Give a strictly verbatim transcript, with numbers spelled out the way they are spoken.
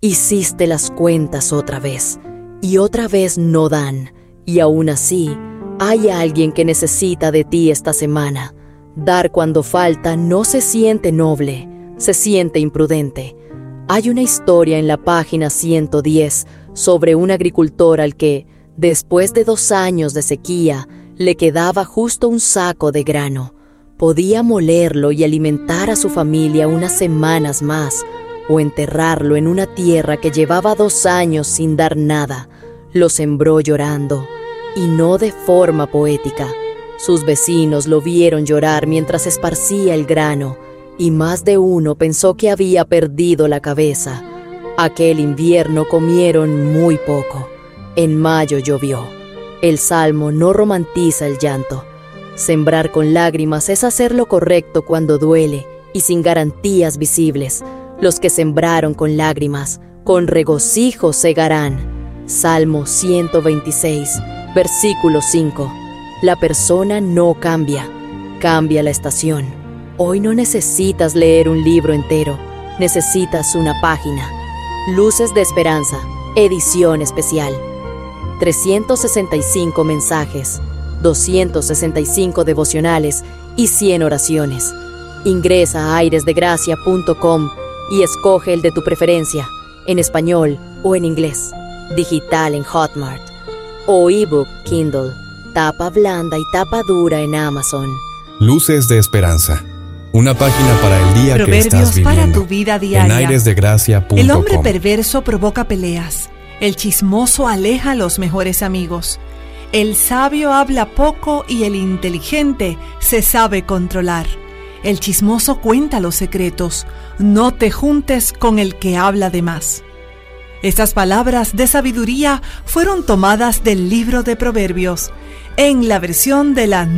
Hiciste las cuentas otra vez, y otra vez no dan, y aún así, hay alguien que necesita de ti esta semana. Dar cuando falta no se siente noble, se siente imprudente. Hay una historia en la página ciento diez sobre un agricultor al que, después de dos años de sequía, le quedaba justo un saco de grano. Podía molerlo y alimentar a su familia unas semanas más, o enterrarlo en una tierra que llevaba dos años sin dar nada. Lo sembró llorando, y no de forma poética. Sus vecinos lo vieron llorar mientras esparcía el grano, y más de uno pensó que había perdido la cabeza. Aquel invierno comieron muy poco. En mayo llovió. El salmo no romantiza el llanto. Sembrar con lágrimas es hacer lo correcto cuando duele y sin garantías visibles. Los que sembraron con lágrimas, con regocijo segarán. Salmo ciento veintiséis, versículo cinco. La persona no cambia, cambia la estación. Hoy no necesitas leer un libro entero, necesitas una página. Luces de Esperanza, edición especial. trescientos sesenta y cinco mensajes, doscientos sesenta y cinco devocionales y cien oraciones. Ingresa a aires de gracia punto com y escoge el de tu preferencia, en español o en inglés, digital en Hotmart o ebook Kindle, tapa blanda y tapa dura en Amazon. Luces de Esperanza, una página para el día Proverbios que estás viviendo. para tu vida diaria. En aires de gracia punto com. El hombre perverso provoca peleas. El chismoso aleja a los mejores amigos. El sabio habla poco y el inteligente se sabe controlar. El chismoso cuenta los secretos. No te juntes con el que habla de más. Estas palabras de sabiduría fueron tomadas del libro de Proverbios, en la versión de la